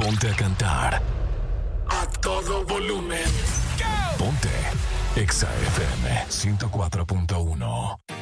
Ponte a cantar. A todo volumen. Ponte Exa FM 104.1.